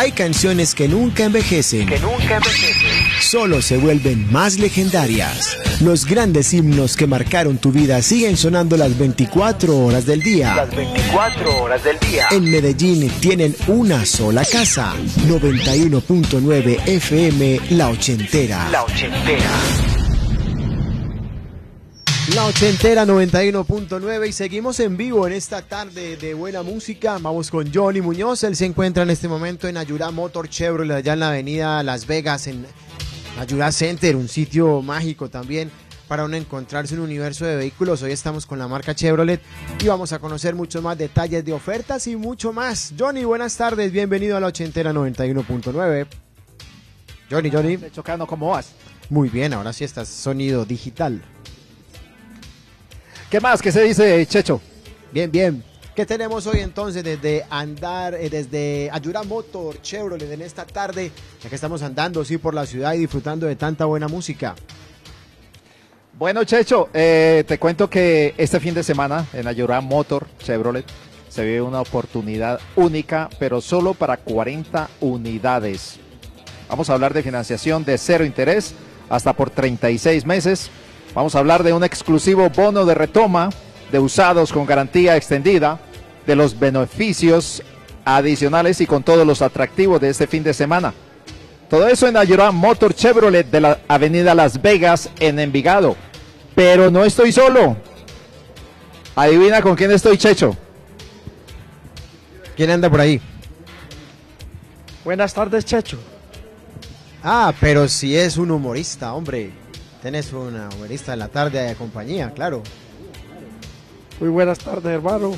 Hay canciones que nunca envejecen. Solo se vuelven más legendarias. Los grandes himnos que marcaron tu vida siguen sonando las 24 horas del día. En Medellín tienen una sola casa. 91.9 FM La Ochentera. La Ochentera 91.9 y seguimos en vivo en esta tarde de buena música. Vamos con Johnny Muñoz, él se encuentra en este momento en Ayurá Motor Chevrolet, allá en la avenida Las Vegas, en Ayurá Center, un sitio mágico también para uno encontrarse un universo de vehículos. Hoy estamos con la marca Chevrolet y vamos a conocer muchos más detalles de ofertas y mucho más. Johnny, buenas tardes, bienvenido a La Ochentera 91.9. Johnny. Chocano, ¿cómo vas? Muy bien, ahora sí estás sonido digital. ¿Qué más? ¿Qué se dice, Checho? Bien. ¿Qué tenemos hoy entonces desde Ayurá Motor Chevrolet en esta tarde? Ya que estamos andando, sí, por la ciudad y disfrutando de tanta buena música. Bueno, Checho, te cuento que este fin de semana en Ayurá Motor Chevrolet se vive una oportunidad única, pero solo para 40 unidades. Vamos a hablar de financiación de 0 interés hasta por 36 meses. Vamos a hablar de un exclusivo bono de retoma de usados con garantía extendida, de los beneficios adicionales y con todos los atractivos de este fin de semana. Todo eso en Ayurá Motor Chevrolet de la avenida Las Vegas en Envigado. Pero no estoy solo. Adivina con quién estoy, Checho. ¿Quién anda por ahí? Buenas tardes, Checho. Ah, pero si es un humorista, hombre. Tenés una humorista en la tarde de compañía, claro. Muy buenas tardes, hermano.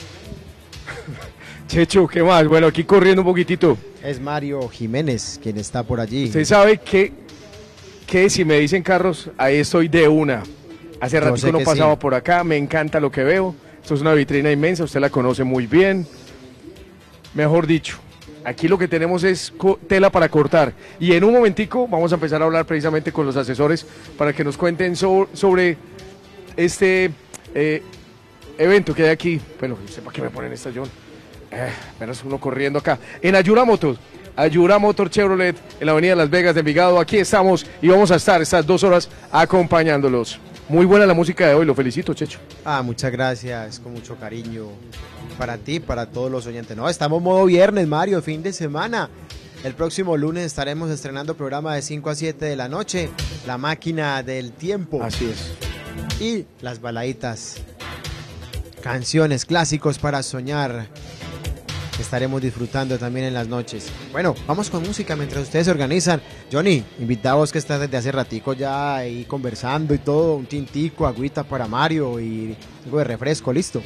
Checho, ¿qué más? Bueno, aquí corriendo un poquitito. Es Mario Jiménez quien está por allí. Usted sabe que si me dicen carros, ahí estoy de una. Hace ratito no pasaba por acá, me encanta lo que veo. Esto es una vitrina inmensa, usted la conoce muy bien. Mejor dicho, aquí lo que tenemos es tela para cortar. Y en un momentico vamos a empezar a hablar precisamente con los asesores para que nos cuenten sobre este evento que hay aquí. Bueno, no sé para qué me ponen esta, John. Apenas uno corriendo acá. En Ayurá Motor Chevrolet, en la avenida Las Vegas de Envigado. Aquí estamos y vamos a estar estas 2 horas acompañándolos. Muy buena la música de hoy, lo felicito, Checho. Muchas gracias, con mucho cariño para ti, para todos los oyentes. No, estamos modo viernes, Mario, fin de semana. El próximo lunes estaremos estrenando programa de 5 a 7 de la noche, La Máquina del Tiempo. Así es. Y las baladitas, canciones, clásicos para soñar, que estaremos disfrutando también en las noches. Bueno, vamos con música mientras ustedes se organizan. Johnny, invitados que estás desde hace ratico ya ahí conversando y todo, un tintico, agüita para Mario y algo de refresco, listo.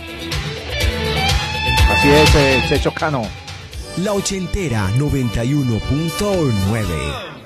Así es, Checho Cano. La Ochentera 91.9.